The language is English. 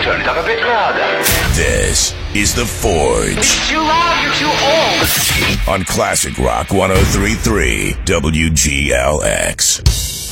Turn it up a bit louder. This is The Forge. It's too loud, you're too old. On Classic Rock 103.3 WGLX.